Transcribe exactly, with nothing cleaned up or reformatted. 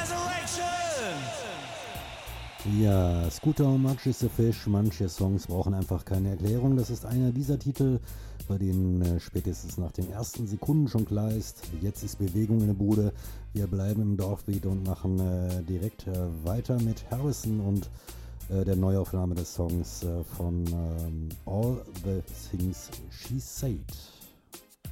Ja, Scooter und Much is a Fish, manche Songs brauchen einfach keine Erklärung. Das ist einer dieser Titel, bei denen äh, spätestens nach den ersten Sekunden schon klar ist, jetzt ist Bewegung in der Bude. Wir bleiben im Dorfbeat und machen äh, direkt äh, weiter mit Harrison und äh, der Neuaufnahme des Songs äh, von ähm, All the Things She Said.